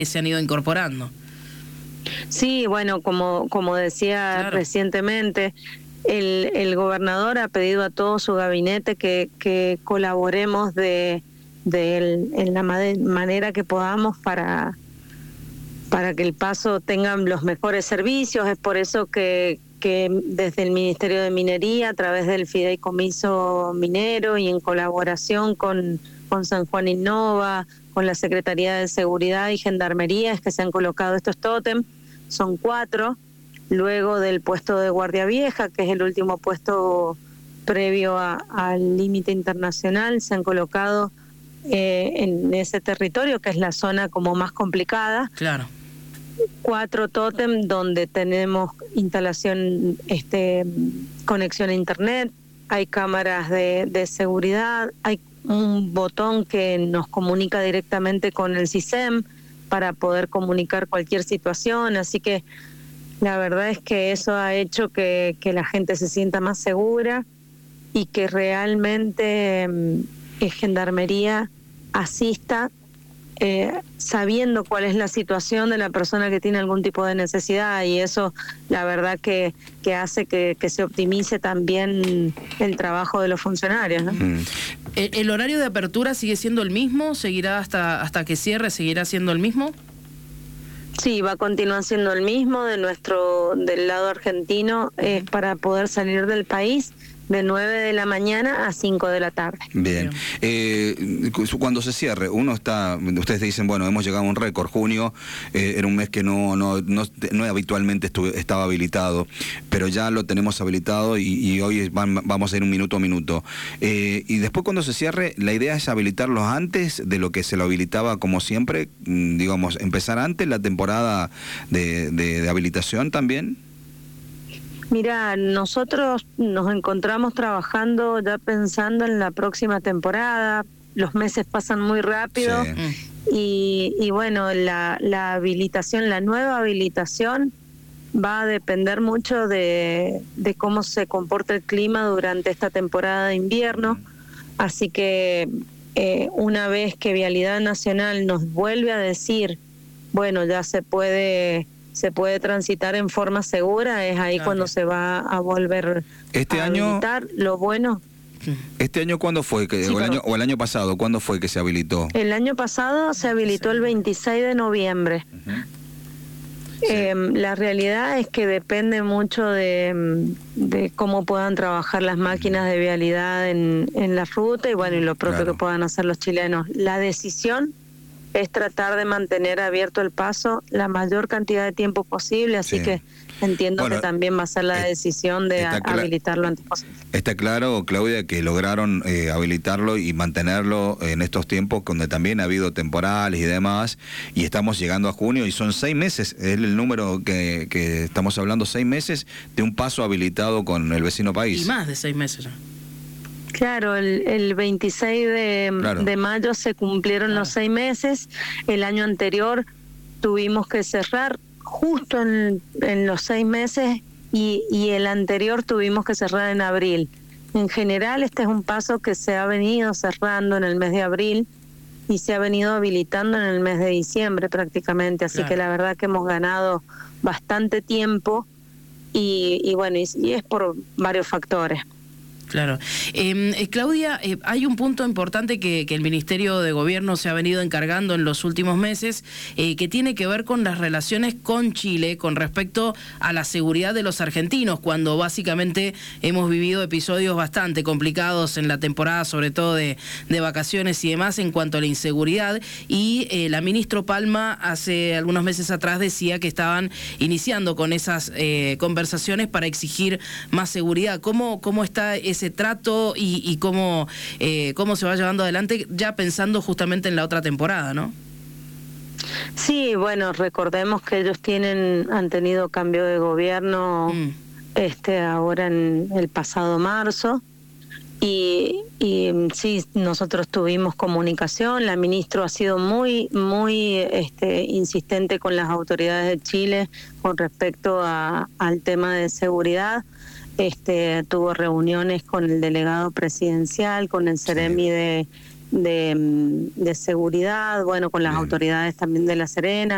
que se han ido incorporando. Sí, bueno, como decía Claro. recientemente, el gobernador ha pedido a todo su gabinete que colaboremos en la manera que podamos para que el Paso tenga los mejores servicios. Es por eso que desde el Ministerio de Minería, a través del Fideicomiso Minero y en colaboración con San Juan Innova, con la Secretaría de Seguridad y Gendarmería, es que se han colocado estos tótem. Son 4, luego del puesto de Guardia Vieja, que es el último puesto previo al límite internacional, se han colocado en ese territorio, que es la zona como más complicada. Claro. 4 tótem donde tenemos instalación, conexión a internet, hay cámaras de seguridad, hay un botón que nos comunica directamente con el SISEM para poder comunicar cualquier situación, así que la verdad es que eso ha hecho que la gente se sienta más segura y que realmente Gendarmería asista sabiendo cuál es la situación de la persona que tiene algún tipo de necesidad, y eso la verdad que hace que se optimice también el trabajo de los funcionarios, ¿no? ¿El horario de apertura sigue siendo el mismo? ¿Seguirá hasta que cierre? ¿Seguirá siendo el mismo? Sí, va a continuar siendo el mismo. Del lado argentino es para poder salir del país de 9 de la mañana a 5 de la tarde. Bien. Cuando se cierre, ustedes dicen, bueno, hemos llegado a un récord. Junio era un mes que no habitualmente estaba habilitado, pero ya lo tenemos habilitado y hoy vamos a ir minuto a minuto. Y después, cuando se cierre, la idea es habilitarlos antes de lo que se lo habilitaba, como siempre, digamos, empezar antes la temporada de habilitación también. Mira, nosotros nos encontramos trabajando ya pensando en la próxima temporada. Los meses pasan muy rápido. Sí. Y bueno, la habilitación, la nueva habilitación va a depender mucho de cómo se comporta el clima durante esta temporada de invierno. Así que una vez que Vialidad Nacional nos vuelve a decir, bueno, ya se puede transitar en forma segura, es ahí cuando se va a volver a habilitar. Lo bueno. ¿Este año cuándo fue? O el año pasado, ¿cuándo fue que se habilitó? El año pasado se habilitó el 26 de noviembre. La realidad es que depende mucho de cómo puedan trabajar las máquinas de vialidad en la ruta y bueno, y lo propio que puedan hacer los chilenos. La decisión es tratar de mantener abierto el paso la mayor cantidad de tiempo posible, así que entiendo que también va a ser la decisión de habilitarlo antes posible. Está claro, Claudia, que lograron habilitarlo y mantenerlo en estos tiempos donde también ha habido temporales y demás, y estamos llegando a junio y son 6 meses, es el número que estamos hablando, 6 meses de un paso habilitado con el vecino país. Y más de 6 meses ya. Claro, el 26 de mayo se cumplieron los 6 meses. El año anterior tuvimos que cerrar justo en los 6 meses y el anterior tuvimos que cerrar en abril. En general, este es un paso que se ha venido cerrando en el mes de abril y se ha venido habilitando en el mes de diciembre prácticamente. Así que la verdad que hemos ganado bastante tiempo y bueno, y es por varios factores. Claro. Claudia, hay un punto importante que el Ministerio de Gobierno se ha venido encargando en los últimos meses, que tiene que ver con las relaciones con Chile con respecto a la seguridad de los argentinos, cuando básicamente hemos vivido episodios bastante complicados en la temporada, sobre todo de vacaciones y demás, en cuanto a la inseguridad, y la ministra Palma hace algunos meses atrás decía que estaban iniciando con esas conversaciones para exigir más seguridad. ¿Cómo está ese trato y cómo se va llevando adelante, ya pensando justamente en la otra temporada, ¿no? Sí, bueno, recordemos que ellos han tenido cambio de gobierno ahora en el pasado marzo y sí, nosotros tuvimos comunicación. La ministra ha sido muy insistente con las autoridades de Chile con respecto al tema de seguridad. Tuvo reuniones con el delegado presidencial, con el Ceremi de seguridad, bueno, con las autoridades también de La Serena.